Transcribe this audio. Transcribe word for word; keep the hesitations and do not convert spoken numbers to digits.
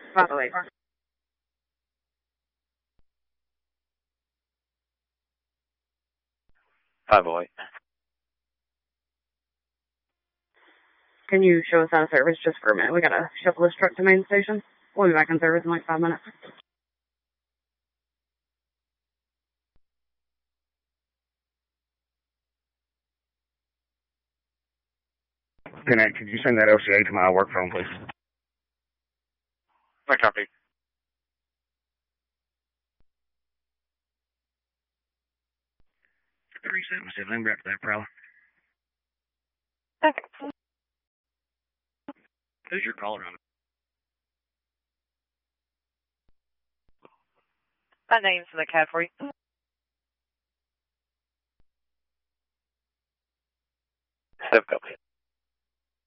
five oh eight. five oh eight. Can you show us out of service just for a minute? We gotta shuffle this truck to main station. We'll be back in service in like five minutes. Connect, could you send that L C A to my work phone, please? I copy. three seven seven, I'm after that, Prowler. Okay. Who's your caller on? My name's in the cab for you. Step copy.